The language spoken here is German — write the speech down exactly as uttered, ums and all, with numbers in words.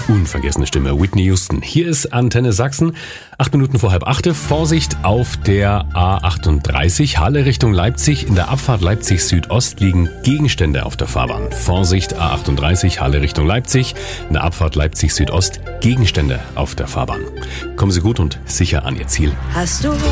Unvergessene Stimme, Whitney Houston. Hier ist Antenne Sachsen, acht Minuten vor halb achte. Vorsicht auf der A achtunddreißig, Halle Richtung Leipzig. In der Abfahrt Leipzig Südost liegen Gegenstände auf der Fahrbahn. Vorsicht, A achtunddreißig, Halle Richtung Leipzig. In der Abfahrt Leipzig Südost Gegenstände auf der Fahrbahn. Kommen Sie gut und sicher an Ihr Ziel. Hast du